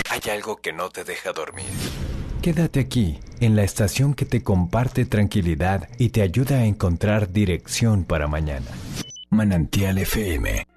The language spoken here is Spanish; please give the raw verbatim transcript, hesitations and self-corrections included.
hay algo que no te deja dormir. Quédate aquí, en la estación que te comparte tranquilidad y te ayuda a encontrar dirección para mañana. Manantial F M.